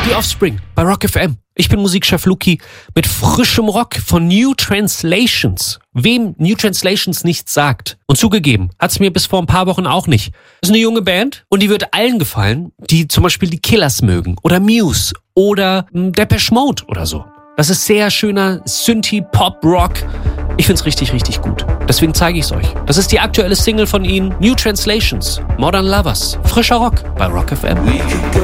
Die Offspring bei Rock FM. Ich bin Musikchef Luki mit frischem Rock von New Translations. Wem New Translations nichts sagt. Und zugegeben, hat es mir bis vor ein paar Wochen auch nicht. Das ist eine junge Band und die wird allen gefallen, die zum Beispiel die Killers mögen oder Muse oder Depeche Mode oder so. Das ist sehr schöner Synthie-Pop-Rock. Ich find's richtig, richtig gut. Deswegen zeige ich's euch. Das ist die aktuelle Single von ihnen, New Translations, Modern Lovers, frischer Rock bei Rock FM.